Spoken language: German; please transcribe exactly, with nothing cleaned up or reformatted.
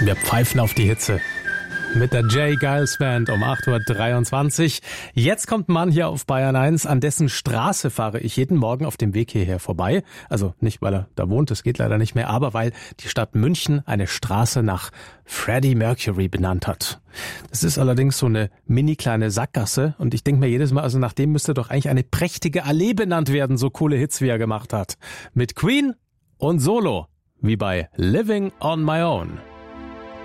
Wir pfeifen auf die Hitze. Mit der Jay Giles Band um acht Uhr dreiundzwanzig. Jetzt kommt ein Mann hier auf Bayern eins, an dessen Straße fahre ich jeden Morgen auf dem Weg hierher vorbei. Also nicht, weil er da wohnt, das geht leider nicht mehr, aber weil die Stadt München eine Straße nach Freddie Mercury benannt hat. Das ist allerdings so eine mini kleine Sackgasse und ich denke mir jedes Mal, also nach dem müsste doch eigentlich eine prächtige Allee benannt werden, so coole Hits wie er gemacht hat. Mit Queen und Solo, wie bei Living on My Own.